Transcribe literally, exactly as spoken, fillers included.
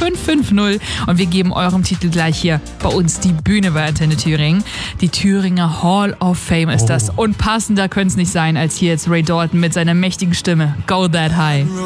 fünf fünf null und wir geben eurem Titel gleich hier bei uns die Bühne bei Antenne Thüringen. Die Thüringer Hall of Fame ist das. Und passender könnte es nicht sein als hier jetzt Ray Dalton mit seiner mächtigen Stimme. Go That High.